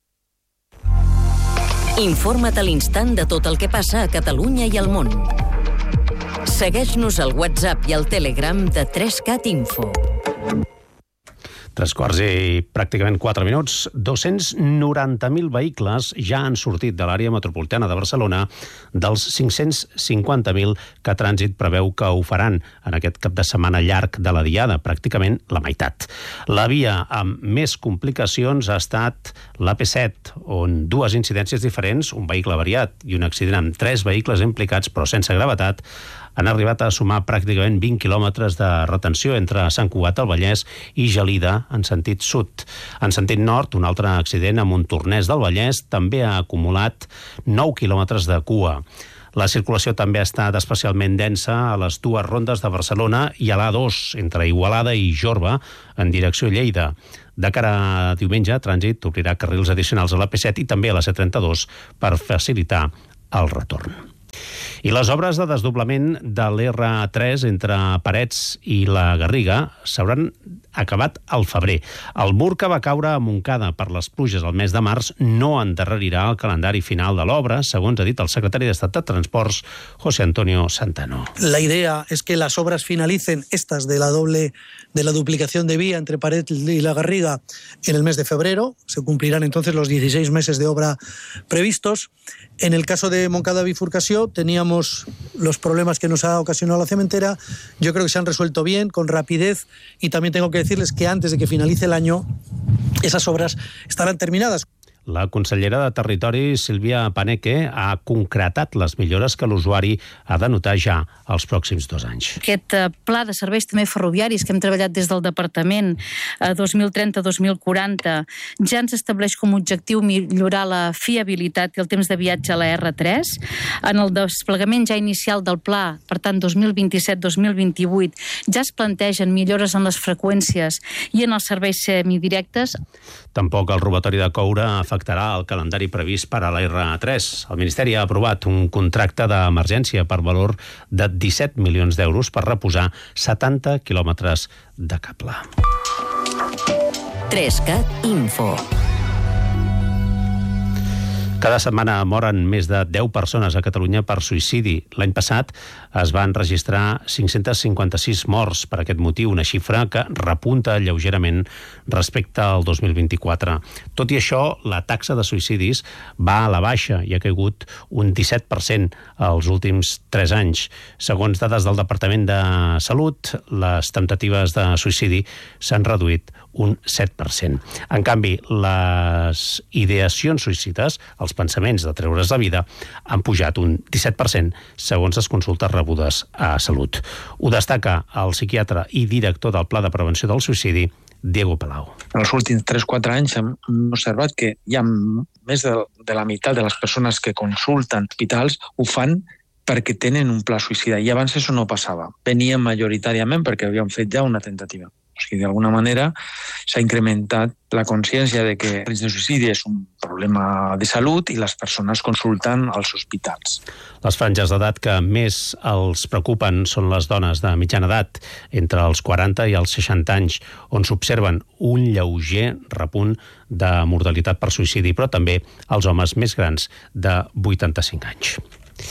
Informa't a l'instant de tot el que passa a Catalunya i al món. Segueix-nos al WhatsApp i al Telegram de 3CAT Info. 3 quarts i pràcticament 4 minuts. 290.000 vehicles ja han sortit de l'àrea metropolitana de Barcelona dels 550.000 que Trànsit preveu que ho faran en aquest cap de setmana llarg de la diada, pràcticament la meitat. La via amb més complicacions ha estat l'AP7, on 2 incidències diferents, un vehicle variat i un accident amb 3 vehicles implicats però sense gravetat, han arribat a sumar pràcticament 20 quilòmetres de retenció entre Sant Cugat del Vallès i Gelida en sentit sud. En sentit nord, un altre accident a Montornès del Vallès també ha acumulat 9 quilòmetres de cua. La circulació també ha estat especialment densa a les 2 rondes de Barcelona i a l'A2, entre Igualada i Jorba, en direcció a Lleida. De cara a diumenge, Trànsit obrirà carrils addicionals a l'AP7 i també a la C32 per facilitar el retorn. I les obres de desdoblament de l'R3 entre Parets i la Garriga s'hauran acabat al febrer. El mur que va caure a Montcada per les pluges al mes de març no endarrerirà el calendari final de l'obra, segons ha dit el secretari d'Estat de Transports, José Antonio Santano. La idea es que las obras finalicen, estas de la duplicación de vía entre Parets y la Garriga, en el mes de febrero. Se cumplirán entonces los 16 meses de obra previstos. En el caso de Montcada Bifurcació teníamos los problemas que nos ha ocasionado la cementera. Yo creo que se han resuelto bien, con rapidez, y también tengo que decirles que antes de que finalice el año esas obras estarán terminadas. La consellera de Territori, Sílvia Paneque, ha concretat les millores que l'usuari ha de notar ja els pròxims 2 anys. Aquest pla de serveis també ferroviaris que hem treballat des del Departament 2030-2040 ja ens estableix com a objectiu millorar la fiabilitat i el temps de viatge a la R3. En el desplegament ja inicial del pla, per tant 2027-2028, ja es plantegen millores en les freqüències i en els serveis semidirectes. Tampoc el robatori de coure afectarà el calendari previst per a la R3. El Ministeri ha aprovat un contracte d'emergència per valor de 17 milions d'euros per reposar 70 quilòmetres de cable. 3CAT Info. Cada setmana moren més de 10 persones a Catalunya per suïcidi. L'any passat es van registrar 556 morts per aquest motiu, una xifra que repunta lleugerament respecte al 2024. Tot i això, la taxa de suïcidis va a la baixa i ha caigut un 17% els últims 3 anys. Segons dades del Departament de Salut, les temptatives de suïcidi s'han reduït un 7%. En canvi, les ideacions suïcides, els pensaments de treure's la vida, han pujat un 17% segons les consultes rebudes a Salut. Ho destaca el psiquiatre i director del Pla de Prevenció del Suïcidi, Diego Palau. En els últims 3-4 anys hem observat que hi ha més de la meitat de les persones que consulten hospitals ho fan perquè tenen un pla suïcida, i abans això no passava. Venien majoritàriament perquè havien fet ja una tentativa. O sigui, d'alguna manera s'ha incrementat la consciència de que el risc de suïcidi és un problema de salut i les persones consulten als hospitals. Les franges d'edat que més els preocupen són les dones de mitjana edat, entre els 40 i els 60 anys, on s'observen un lleuger repunt de mortalitat per suïcidi, però també els homes més grans de 85 anys.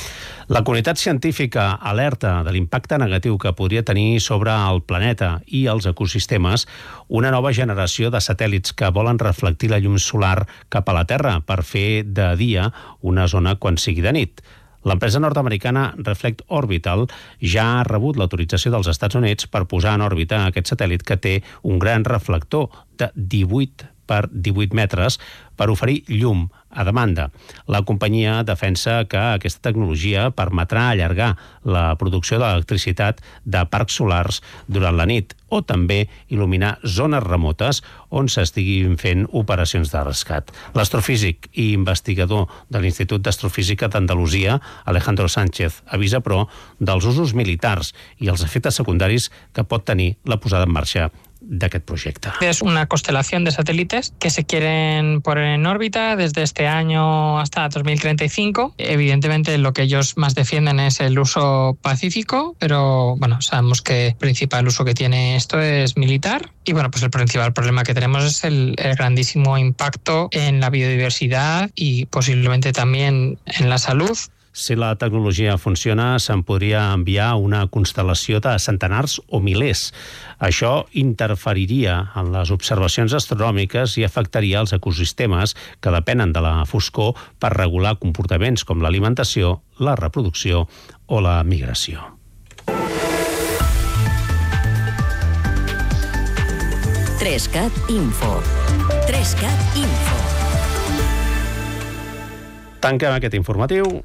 La comunitat científica alerta de l'impacte negatiu que podria tenir sobre el planeta i els ecosistemes una nova generació de satèl·lits que volen reflectir la llum solar cap a la Terra per fer de dia una zona quan sigui de nit. L'empresa nord-americana Reflect Orbital ja ha rebut l'autorització dels Estats Units per posar en òrbita aquest satèl·lit que té un gran reflector de 18 per 18 metres per oferir llum a demanda. La companyia defensa que aquesta tecnologia permetrà allargar la producció d'electricitat de parcs solars durant la nit o també il·luminar zones remotes on s'estiguin fent operacions de rescat. L'astrofísic i investigador de l'Institut d'Astrofísica d'Andalusia, Alejandro Sánchez, avisa, però, dels usos militars i els efectes secundaris que pot tenir la posada en marxa d'aquest proyecto. Es una constelación de satélites que se quieren poner en órbita desde este año hasta 2035. Evidentemente lo que ellos más defienden es el uso pacífico, pero bueno, sabemos que el principal uso que tiene esto es militar. Y bueno, pues el principal problema que tenemos es el grandísimo impacto en la biodiversidad y posiblemente también en la salud. Si la tecnologia funciona, se'n podria enviar una constel·lació de centenars o milers. Això interferiria en les observacions astronòmiques i afectaria els ecosistemes que depenen de la foscor per regular comportaments com l'alimentació, la reproducció o la migració. Trescat Info. Trescat Info. Tanquem aquest informatiu.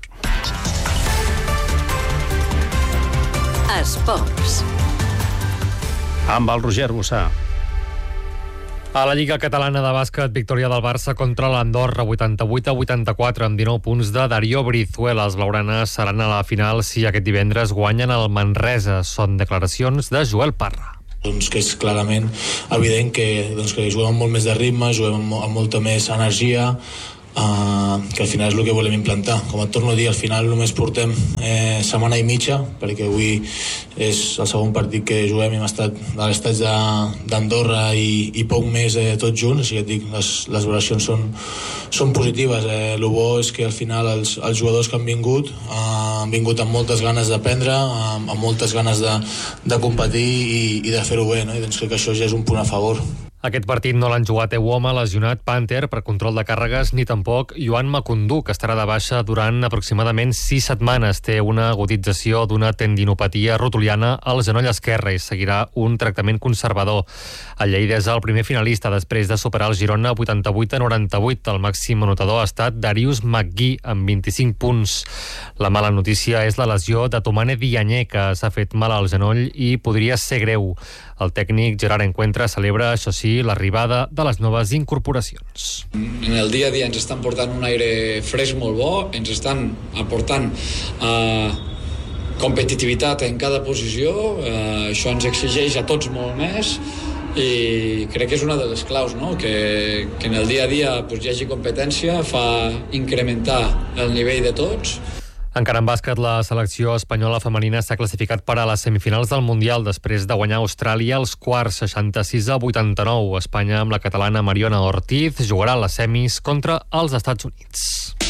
Esports. Amb el Roger Bossà. A la Lliga Catalana de Bàsquet, victòria del Barça contra l'Andorra, 88-84, amb 19 punts de Darío Brizuela. Els blaugranes seran a la final si aquest divendres guanyen el Manresa. Són declaracions de Joel Parra. Doncs que és clarament evident que juguem amb molt més de ritme, juguem amb molta més energia, que al final és el que volem implantar. Com et torno a dir, al final només portem setmana i mitja, perquè avui és el segon partit que juguem i hem estat a l'estat d'Andorra i poc més tots junts, així que et dic, les valoracions són positives. El bo és que al final els jugadors que han vingut amb moltes ganes d'aprendre, amb moltes ganes de competir i de fer-ho bé, no? I doncs crec que això ja és un punt a favor. Aquest partit no l'han jugat Euoma, lesionat, Panther per control de càrregues, ni tampoc Joan Macundú, que estarà de baixa durant aproximadament 6 setmanes. Té una agudització d'una tendinopatia rotuliana al genoll esquerre i seguirà un tractament conservador. El Lleida és el primer finalista després de superar el Girona 88-98. El màxim anotador ha estat Darius McGee amb 25 punts. La mala notícia és la lesió de Tomane Diagne, que s'ha fet mal al genoll i podria ser greu. El tècnic Gerard Encuentra celebra, això sí, l'arribada de les noves incorporacions. En el dia a dia ens estan portant un aire fresc molt bo, ens estan aportant competitivitat en cada posició, això ens exigeix a tots molt més i crec que és una de les claus, no? que en el dia a dia hi hagi competència, fa incrementar el nivell de tots. Encara en bàsquet, la selecció espanyola femenina s'ha classificat per a les semifinals del Mundial després de guanyar Austràlia als quarts 66-89. Espanya, amb la catalana Mariona Ortiz, jugarà a les semis contra els Estats Units.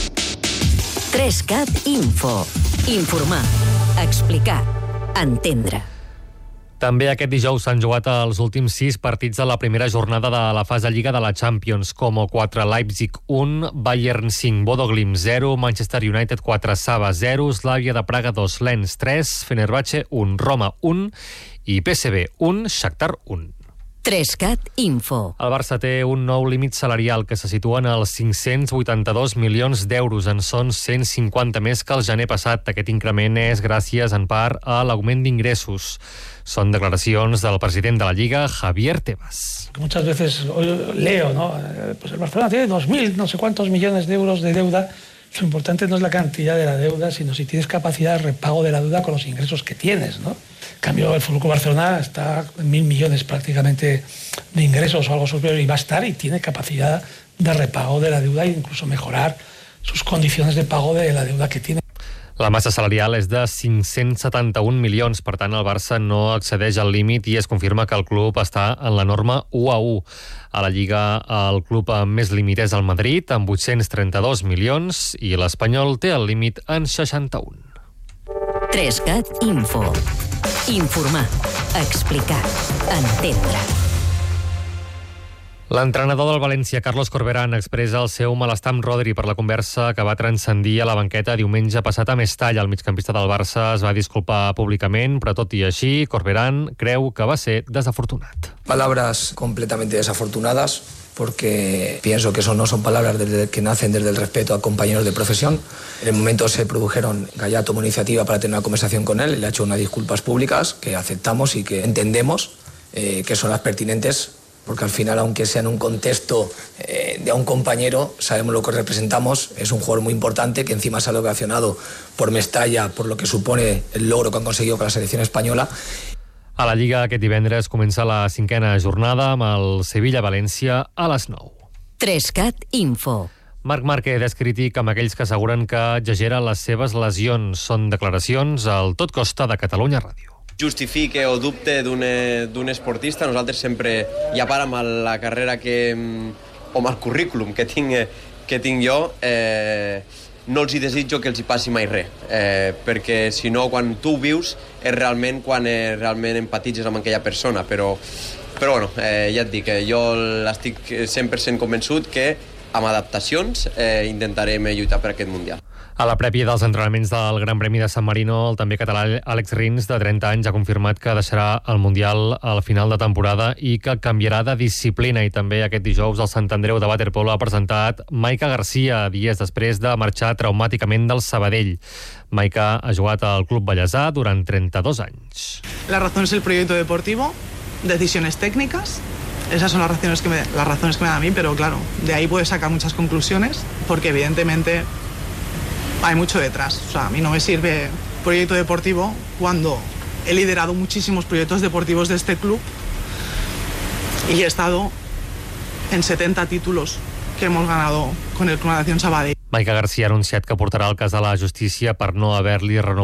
3CAT Info. Informar, explicar, entendre. També aquest dijous s'han jugat els últims 6 partits de la primera jornada de la fase Lliga de la Champions. Como 4, Leipzig 1, Bayern 5, Bodo Glimt 0, Manchester United 4, Saba 0, Slavia de Praga 2, Lens 3, Fenerbahce 1, Roma 1 i PSV 1, Shakhtar 1. 3CAT Info. El Barça té un nou límit salarial que se situa en els 582 milions d'euros. En són 150 més que el gener passat. Aquest increment és gràcies en part a l'augment d'ingressos. Son declaracions del president de la Lliga, Javier Tebas. Muchas veces leo, ¿no? Pues el Barcelona tiene 2.000, no sé cuántos millones de euros de deuda. Lo importante no es la cantidad de la deuda, sino si tienes capacidad de repago de la deuda con los ingresos que tienes, ¿no? En cambio, el Fútbol Club Barcelona está en 1.000 millones prácticamente de ingresos o algo superior y va a estar y tiene capacidad de repago de la deuda e incluso mejorar sus condiciones de pago de la deuda que tiene. La massa salarial és de 571 milions, per tant el Barça no accedeix al límit i es confirma que el club està en la norma 1-1. A la Lliga el club amb més límit és el Madrid, amb 832 milions, i l'Espanyol té el límit en 61. 3CAT Info. Informar, explicar, entendre. L'entrenador del València, Carlos Corberán, expressa el seu malestar amb Rodri per la conversa que va transcendir a la banqueta diumenge passat a Mestalla. El migcampista del Barça es va disculpar públicament, però tot i així, Corberán creu que va ser desafortunat. Palabras completamente desafortunadas, porque pienso que eso no son palabras que nacen desde el respeto a compañeros de profesión. En el momento se produjeron, Gallá tomó iniciativa para tener una conversación con él, le ha hecho unas disculpas públicas que aceptamos y que entendemos que son las pertinentes, porque al final, aunque sea en un contexto de a un compañero, sabemos lo que representamos, es un jugador muy importante que encima se ha ovacionado por Mestalla, por lo que supone el logro que han conseguido con la selección española. A la Lliga aquest divendres comença la 5a jornada amb el Sevilla-València a les 9. 3CAT Info. Marc Márquez és crític amb aquells que asseguren que exagera les seves lesions. Són declaracions al Tot Costa de Catalunya Ràdio. Justifique o dubte d'un esportista, nosaltres sempre, i a part amb la carrera o amb el currículum que tinc jo, no els hi desitjo que els hi passi mai res, perquè si no, quan tu ho vius, és realment quan realment empatitzes amb aquella persona, però bueno, ja et dic, jo estic 100% convençut que amb adaptacions intentarem lluitar per aquest Mundial. A la prèvia dels entrenaments del Gran Premi de San Marino, el també català Àlex Rins, de 30 anys, ha confirmat que deixarà el Mundial al final de temporada i que canviarà de disciplina. I també aquest dijous el Sant Andreu de waterpolo ha presentat Maica García, dies després de marxar traumàticament del Sabadell. Maica ha jugat al Club Bellesà durant 32 anys. La razón es el proyecto deportivo, decisiones técnicas. Esas son las razones que me dan a mí, pero claro, de ahí puedes sacar muchas conclusiones, porque evidentemente hay mucho detrás. O sea, a mí no me sirve proyecto deportivo cuando he liderado muchísimos proyectos deportivos de este club y he estado en 70 títulos que hemos ganado con el Club Natación Sabadell. Maica García ha anunciat que portarà el cas a la justícia per no haver-li renovat